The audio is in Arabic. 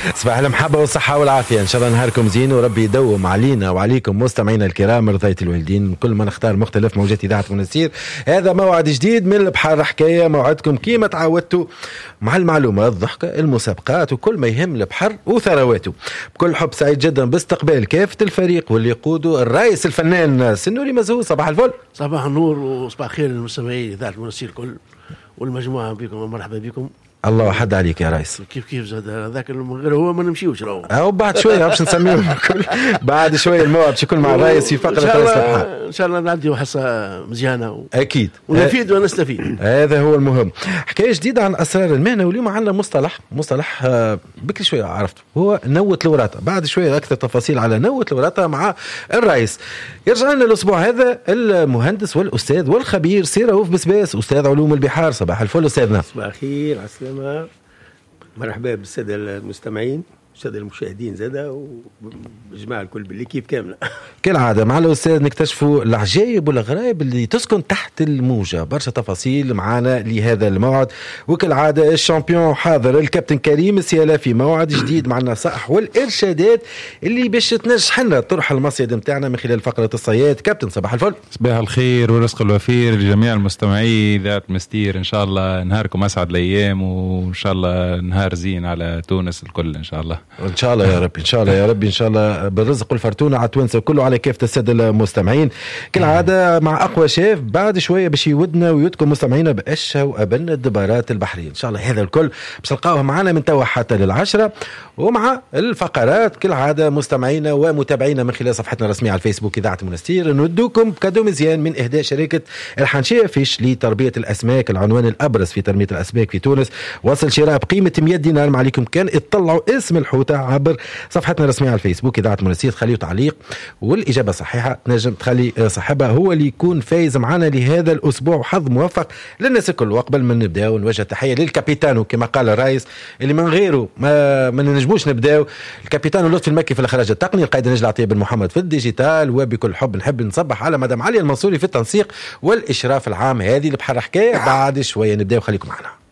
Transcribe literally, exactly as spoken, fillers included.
صباح المحبة والصحة والعافية، إن شاء الله نهاركم زين وربي يدوم علينا وعليكم مستمعينا الكرام رضاية الوالدين كل ما نختار مختلف موجات إذاعة منستير. هذا موعد جديد من البحر حكاية، موعدكم كيما تعودتوا مع المعلومات الضحكة المسابقات وكل ما يهم البحر وثرواته. بكل حب سعيد جدا باستقبال كافة الفريق واللي يقوده الرئيس الفنان سنوري مزهور. صباح الفل. صباح النور وصباح خير للمستمعين إذاعة منستير الكل والمجموعة بكم ومرحبا بكم. الله حد عليك يا رئيس. كيف كيف زاد هذاك من غير هو ما نمشيوش راهو. أو بعد شوية باش نسميهم الكل بعد شوية الموعد باش يكون مع الرئيس في فقرة رئيس البحر. إن شاء الله نعدي حصة مزيانة و... أكيد ونفيد ونستفيد. هذا هو المهم. حكاية جديدة عن أسرار المهنة، واليوم عندنا مصطلح مصطلح بكل شوية عرفته، هو نوة الوراثة. بعد شوية أكثر تفاصيل على نوة الوراثة مع الرئيس. يرجع لنا الأسبوع هذا المهندس والأستاذ والخبير سي رؤوف بسباس، أستاذ علوم البحار. صباح الفل أستاذنا. صباح الخير، على السلامة، مرحبا بالسادة المستمعين والسادة المشاهدين زادا وجماعة الكل بالليكيب كاملة. كالعادة مع الأستاذ نكتشفوا العجائب والغرائب اللي تسكن تحت الموجة. برشا تفاصيل معانا لهذا الموعد، وكالعادة الشامبيون حاضر الكابتن كريم السيالة في موعد جديد مع النصائح والإرشادات اللي باش تنجح لنا طرح المصيد متاعنا من خلال فقرة الصياد. كابتن صباح الفل. صباح الخير والرزق الوفير لجميع المستمعين ذات مستير. إن شاء الله نهاركم أسعد الأيام، وإن شاء الله نهار زين على تونس الكل إن شاء الله. ان شاء الله يا رب، ان شاء الله يا رب، ان شاء الله بالرزق والفرتونه على التوانسه كله على كافه الساده المستمعين. كالعاده مع اقوى شيف بعد شويه باش يودنا ويودكم مستمعينا باشهى وابن الدبارات البحريه. ان شاء الله هذا الكل باش تلقاوه معنا من توا حتى للعشرة، ومع الفقرات كالعاده مستمعينا ومتابعينا من خلال صفحتنا الرسميه على الفيسبوك اذاعه منستير ندوكم كادو مزيان من اهداء شركه الحنشيه فيش لتربيه الاسماك، العنوان الابرز في تربيه الاسماك في تونس. وصل شراء بقيمه مئة دينار. ما عليكم كان اطلعوا اسم الحوت عبر صفحتنا الرسميه على الفيسبوك اذاعه منستير، تخليوا تعليق والاجابه صحيحه تنجم تخلي صاحبها هو اللي يكون فايز معنا لهذا الاسبوع، وحظ موفق للناس الكل. وقبل ما نبداو نوجه تحيه للكابيتانو كما قال الرئيس اللي من غيره ما, ما ننجموش نبداو، الكابيتانو لطفي المكي في الاخراج التقني، القائد نجل عطيه بن محمد في الديجيتال، وبكل حب نحب نصبح على مدام علي المنصوري في التنسيق والاشراف العام. هذه البحر حكايه بعد شويه نبداو، خليكم معنا.